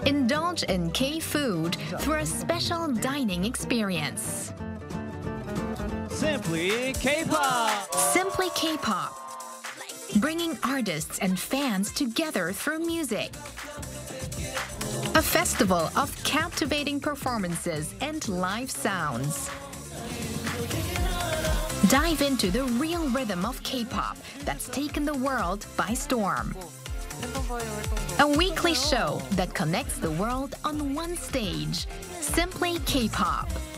Indulge in K-food through a special dining experience. Simply K-pop! Simply K-pop, bringing artists and fans together through music. A festival of captivating performances and live sounds. Dive into the real rhythm of K-pop that's taken the world by storm. A weekly show that connects the world on one stage. Simply K-pop.